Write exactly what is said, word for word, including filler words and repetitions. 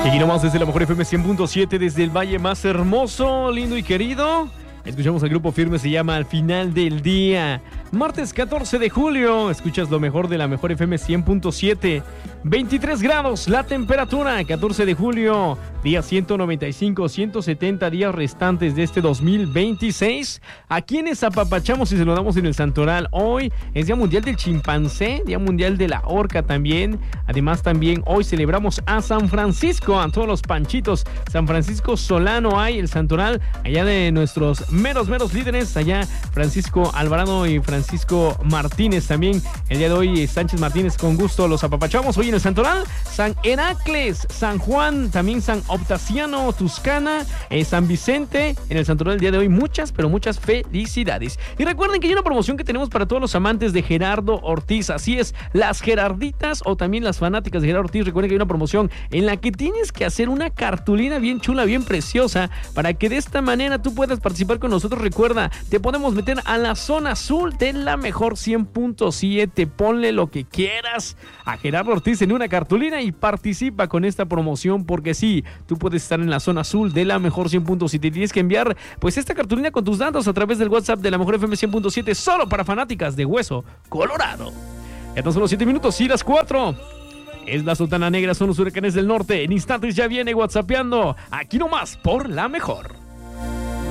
Y aquí nomás desde la Mejor F M cien punto siete, desde el valle más hermoso, lindo y querido. Escuchamos al Grupo Firme, se llama Al Final del Día. Martes catorce de julio, escuchas lo mejor de la Mejor F M cien punto siete. veintitrés grados la temperatura, catorce de julio, día ciento noventa y cinco, ciento setenta días restantes de este dos mil veintiséis. ¿A quienes apapachamos y se lo damos en el santoral? Hoy es Día Mundial del Chimpancé, Día Mundial de la Orca también. Además también hoy celebramos a San Francisco, a todos los panchitos. San Francisco Solano hay, el santoral allá de nuestros meros, meros líderes, allá Francisco Alvarado y Francisco Martínez también. El día de hoy Sánchez Martínez, con gusto los apapachamos. Hoy en el santoral, San Heracles, San Juan, también San Optaciano, Tuscana, eh, San Vicente. En el santoral el día de hoy muchas, pero muchas felicidades. Y recuerden que hay una promoción que tenemos para todos los amantes de Gerardo Ortiz. Así es, las Gerarditas o también las fanáticas de Gerardo Ortiz. Recuerden que hay una promoción en la que tienes que hacer una cartulina bien chula, bien preciosa, para que de esta manera tú puedas participar con nosotros. Recuerda, te podemos meter a la zona azul de la Mejor cien punto siete. Ponle lo que quieras a Gerardo Ortiz en una cartulina y participa con esta promoción, porque sí, tú puedes estar en la zona azul de la Mejor cien punto siete. Tienes que enviar pues esta cartulina con tus datos a través del WhatsApp de la Mejor F M cien punto siete, solo para fanáticas de Hueso Colorado. Ya son los siete minutos y las cuatro. Es la Sultana Negra, son los huracanes del norte. En instantes ya viene whatsappeando aquí nomás por la Mejor.